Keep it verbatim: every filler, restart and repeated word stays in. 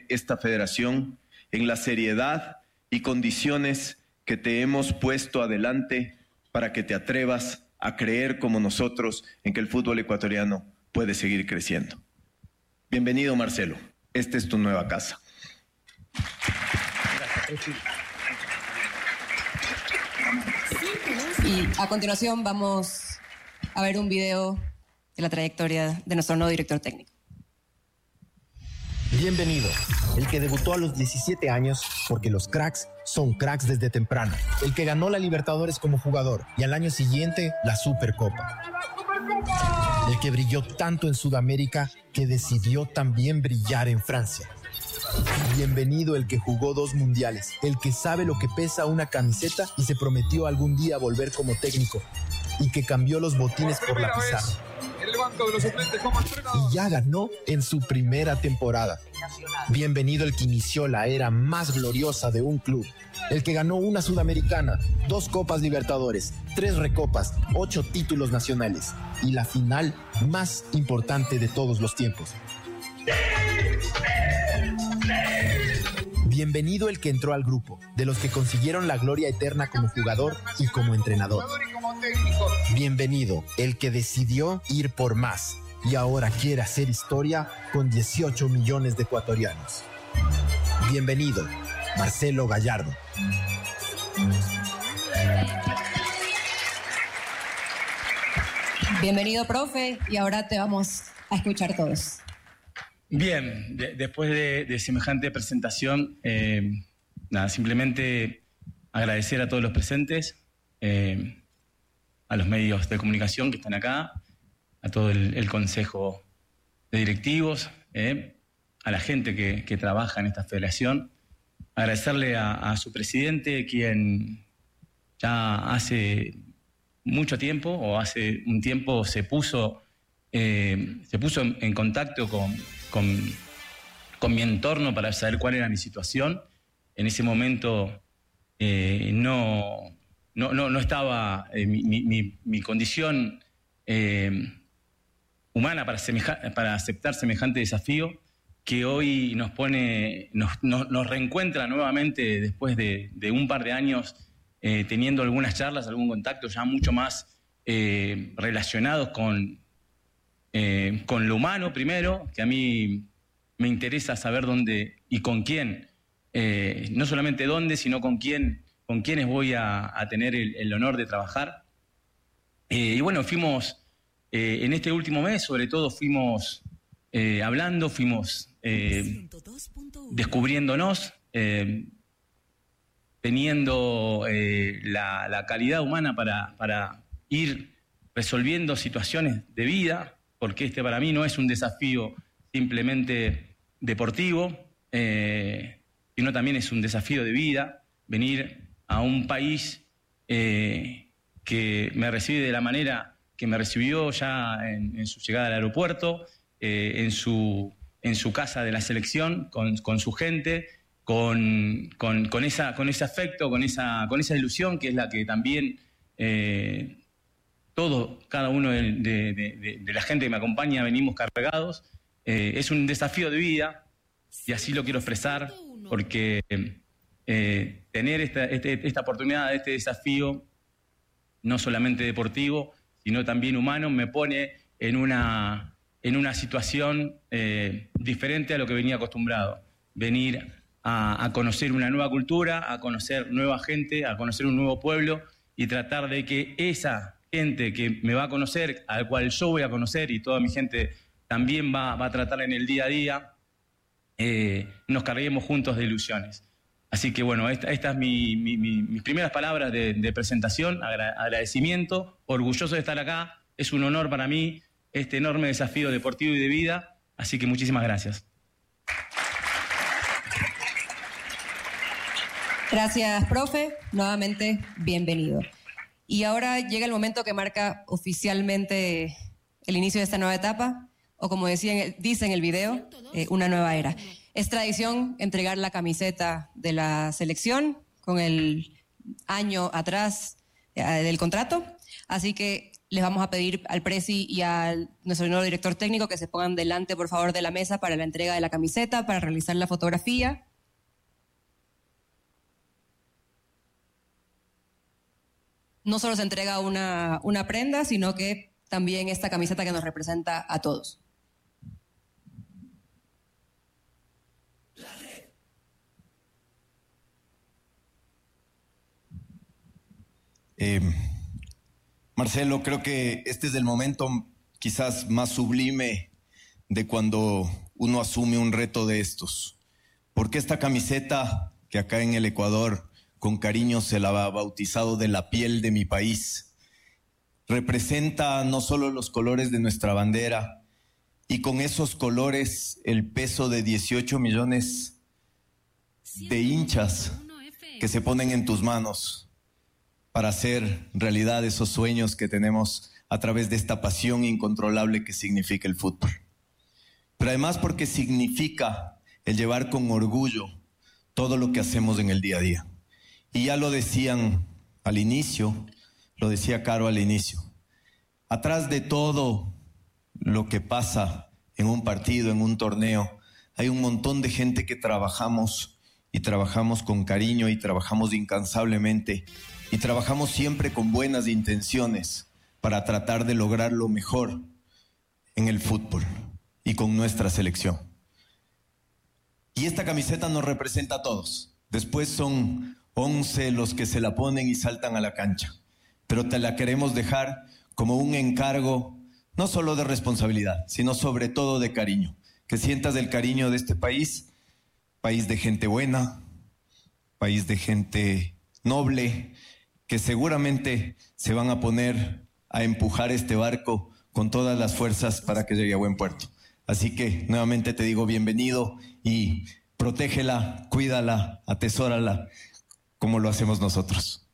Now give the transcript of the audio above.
esta federación en la seriedad y condiciones que te hemos puesto adelante para que te atrevas a creer como nosotros en que el fútbol ecuatoriano puede seguir creciendo. Bienvenido, Marcelo. Esta es tu nueva casa. Y a continuación vamos a ver un video de la trayectoria de nuestro nuevo director técnico. Bienvenido, el que debutó a los diecisiete años, porque los cracks son cracks desde temprano. El que ganó la Libertadores como jugador y al año siguiente la Supercopa. El que brilló tanto en Sudamérica que decidió también brillar en Francia. Bienvenido el que jugó dos mundiales, el que sabe lo que pesa una camiseta y se prometió algún día volver como técnico, y que cambió los botines por la pizarra. El banco de los suplentes como entrenador. Y ya ganó en su primera temporada. Bienvenido el que inició la era más gloriosa de un club, el que ganó una Sudamericana, dos Copas Libertadores, tres Recopas, ocho títulos nacionales y la final más importante de todos los tiempos. Bienvenido el que entró al grupo, de los que consiguieron la gloria eterna como jugador y como entrenador. Bienvenido el que decidió ir por más y ahora quiere hacer historia con dieciocho millones de ecuatorianos. Bienvenido, Marcelo Gallardo. Bienvenido, profe, y ahora te vamos a escuchar todos. Bien, de, después de, de semejante presentación, eh, nada, simplemente agradecer a todos los presentes, eh, a los medios de comunicación que están acá, a todo el, el consejo de directivos, eh, a la gente que, que trabaja en esta federación, agradecerle a, a su presidente, quien ya hace mucho tiempo, o hace un tiempo se puso, eh, se puso en, en contacto con... Con, con mi entorno para saber cuál era mi situación. En ese momento eh, no, no, no, no estaba eh, mi, mi, mi condición eh, humana para, semeja, para aceptar semejante desafío que hoy nos pone, nos, nos, nos reencuentra nuevamente después de, de un par de años eh, teniendo algunas charlas, algún contacto ya mucho más eh, relacionados con Eh, con lo humano primero, que a mí me interesa saber dónde y con quién, eh, no solamente dónde, sino con quién, con quiénes voy a, a tener el, el honor de trabajar. Eh, y bueno, fuimos, eh, en este último mes, sobre todo, fuimos eh, hablando, fuimos eh, descubriéndonos, eh, teniendo eh, la, la calidad humana para, para ir resolviendo situaciones de vida, porque este para mí no es un desafío simplemente deportivo, eh, sino también es un desafío de vida, venir a un país eh, que me recibe de la manera que me recibió ya en, en su llegada al aeropuerto, eh, en, su, en su casa de la selección, con, con su gente, con, con, con, esa, con ese afecto, con esa, con esa ilusión que es la que también... Eh, Todo, cada uno de, de, de, de la gente que me acompaña venimos cargados. Eh, es un desafío de vida y así lo quiero expresar porque eh, tener esta, este, esta oportunidad, este desafío, no solamente deportivo, sino también humano, me pone en una, en una situación eh, diferente a lo que venía acostumbrado. Venir a, a conocer una nueva cultura, a conocer nueva gente, a conocer un nuevo pueblo y tratar de que esa gente que me va a conocer, al cual yo voy a conocer y toda mi gente también va, va a tratar en el día a día, eh, nos carguemos juntos de ilusiones. Así que bueno, estas esta es mi, mi, mi, mis primeras palabras de, de presentación, agra, agradecimiento, orgulloso de estar acá, es un honor para mí este enorme desafío deportivo y de vida, así que muchísimas gracias. Gracias, profe. Nuevamente, bienvenido. Y ahora llega el momento que marca oficialmente el inicio de esta nueva etapa, o como decía, dice en el video, eh, una nueva era. Es tradición entregar la camiseta de la selección con el año atrás eh, del contrato, así que les vamos a pedir al presi y a nuestro nuevo director técnico que se pongan delante, por favor, de la mesa para la entrega de la camiseta, para realizar la fotografía. No solo se entrega una, una prenda, sino que también esta camiseta que nos representa a todos. Eh, Marcelo, creo que este es el momento quizás más sublime de cuando uno asume un reto de estos. Porque esta camiseta que acá en el Ecuador con cariño se la ha bautizado de la piel de mi país, representa no solo los colores de nuestra bandera y con esos colores el peso de dieciocho millones de hinchas que se ponen en tus manos para hacer realidad esos sueños que tenemos a través de esta pasión incontrolable que significa el fútbol. Pero además porque significa el llevar con orgullo todo lo que hacemos en el día a día. Y ya lo decían al inicio, lo decía Caro al inicio, atrás de todo lo que pasa en un partido, en un torneo, hay un montón de gente que trabajamos y trabajamos con cariño y trabajamos incansablemente y trabajamos siempre con buenas intenciones para tratar de lograr lo mejor en el fútbol y con nuestra selección. Y esta camiseta nos representa a todos. Después son once los que se la ponen y saltan a la cancha. Pero te la queremos dejar como un encargo, no solo de responsabilidad, sino sobre todo de cariño. Que sientas el cariño de este país, país de gente buena, país de gente noble, que seguramente se van a poner a empujar este barco con todas las fuerzas para que llegue a buen puerto. Así que nuevamente te digo bienvenido y protégela, cuídala, atesórala, como lo hacemos nosotros.